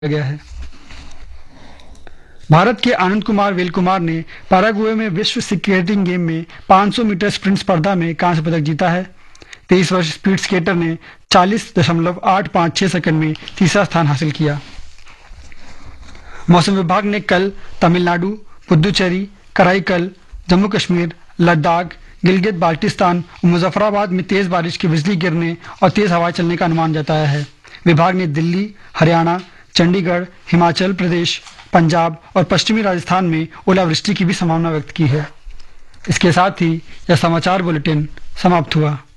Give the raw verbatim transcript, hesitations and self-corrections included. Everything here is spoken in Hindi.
गया है। भारत के आनंद कुमार वेलकुमार ने पैराग्वे में विश्व स्केटिंग गेम में पाँच सौ मीटर स्प्रिंट स्पर्धा में कांस्य पदक जीता है। तेईस वर्ष स्पीड स्केटर ने चालीस दशमलव आठ पाँच छह सेकंड में तीसरा स्थान हासिल किया। मौसम विभाग ने कल तमिलनाडु, पुदुचेरी, कराईकल, जम्मू कश्मीर, लद्दाख, गिलगित बाल्टिस्तान और मुजफ्फराबाद में तेज बारिश की बिजली गिरने और तेज हवाएं चलने का अनुमान जताया है। विभाग ने दिल्ली, हरियाणा, चंडीगढ़, हिमाचल प्रदेश, पंजाब और पश्चिमी राजस्थान में ओलावृष्टि की भी संभावना व्यक्त की है। इसके साथ ही यह समाचार बुलेटिन समाप्त हुआ।